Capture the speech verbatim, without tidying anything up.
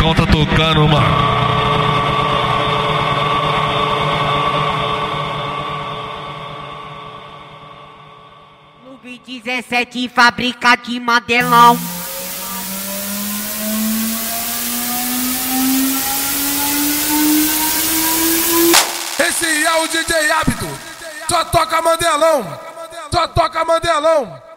Chicão tá tocando, mano. Clube dezessete, fábrica de Mandelão. Esse é o D J Hábito, só toca Mandelão, só toca Mandelão.